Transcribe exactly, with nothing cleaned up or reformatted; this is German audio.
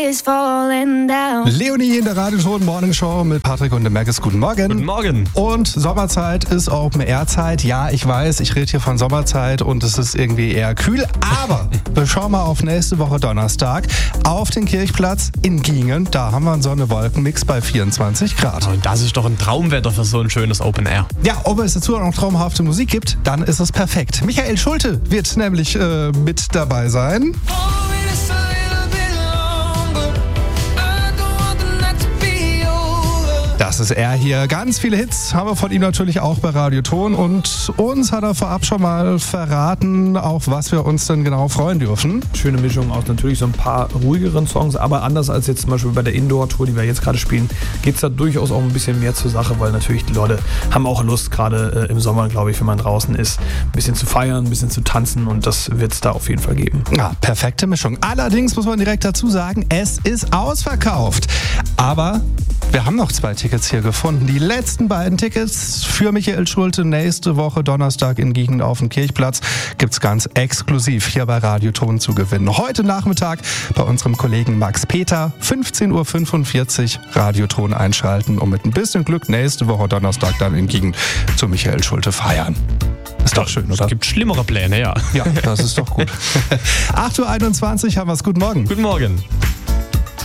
Leonie in der Radio-Ton Morning Show mit Patrick und dem Maggis. Guten Morgen. Guten Morgen. Und Sommerzeit ist Open-Air-Zeit. Ja, ich weiß, ich rede hier von Sommerzeit und es ist irgendwie eher kühl. Aber wir schauen mal auf nächste Woche Donnerstag auf den Kirchplatz in Giengen. Da haben wir einen Sonne-Wolken-Mix bei vierundzwanzig Grad. Und das ist doch ein Traumwetter für so ein schönes Open-Air. Ja, ob es dazu auch noch traumhafte Musik gibt, dann ist es perfekt. Michael Schulte wird nämlich äh, mit dabei sein. Das ist er hier. Ganz viele Hits haben wir von ihm natürlich auch bei Radio Ton. Und uns hat er vorab schon mal verraten, auf was wir uns denn genau freuen dürfen. Schöne Mischung aus natürlich so ein paar ruhigeren Songs, aber anders als jetzt zum Beispiel bei der Indoor-Tour, die wir jetzt gerade spielen, geht es da durchaus auch ein bisschen mehr zur Sache, weil natürlich die Leute haben auch Lust, gerade äh, im Sommer, glaube ich, wenn man draußen ist, ein bisschen zu feiern, ein bisschen zu tanzen, und das wird es da auf jeden Fall geben. Ja, perfekte Mischung. Allerdings muss man direkt dazu sagen, es ist ausverkauft. Aber wir haben noch zwei Tickets hier gefunden. Die letzten beiden Tickets für Michael Schulte nächste Woche Donnerstag in Giengen auf dem Kirchplatz gibt's ganz exklusiv hier bei Radio Ton zu gewinnen. Heute Nachmittag bei unserem Kollegen Max Peter, fünfzehn Uhr fünfundvierzig, Radio Ton einschalten und mit ein bisschen Glück nächste Woche Donnerstag dann in Giengen zu Michael Schulte feiern. Ist doch schön, oder? Es gibt schlimmere Pläne, ja. Ja, das ist doch gut. acht Uhr einundzwanzig haben wir's. Guten Morgen. Guten Morgen.